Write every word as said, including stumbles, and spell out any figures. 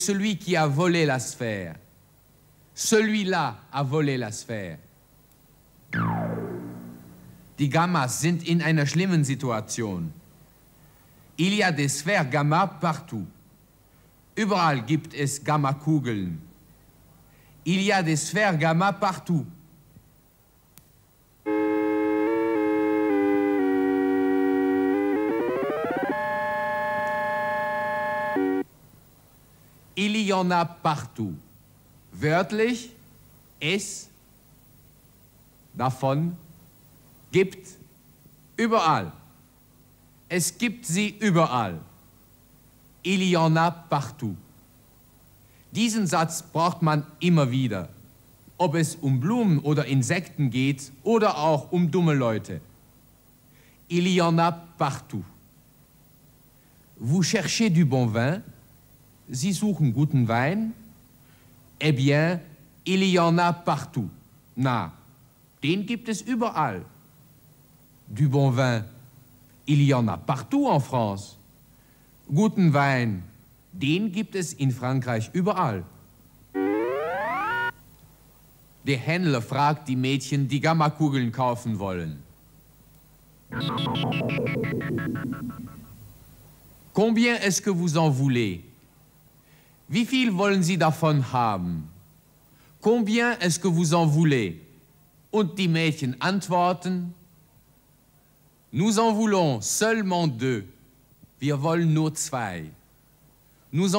celui qui a volé la sphère. Celui-là a volé la Sphäre. Die Gammas sind in einer schlimmen Situation. Il y a des sphères Gamma partout. Überall gibt es Gammakugeln. Il y a des sphères Gamma partout. Il y en a partout. Wörtlich, es, davon, gibt, überall. Es gibt sie überall. Il y en a partout. Diesen Satz braucht man immer wieder, ob es um Blumen oder Insekten geht oder auch um dumme Leute. Il y en a partout. Vous cherchez du bon vin? Sie suchen guten Wein? Eh bien, il y en a partout. Na, den gibt es überall. Du bon vin, il y en a partout en France. Guten Wein, den gibt es in Frankreich überall. Der Händler fragt die Mädchen, die Gammakugeln kaufen wollen. Combien est-ce que vous en voulez? Wie viel wollen Sie davon haben? Combien est-ce que vous en voulez? Und die Mädchen antworten, nous en voulons seulement deux. Wir wollen nur zwei. Nous en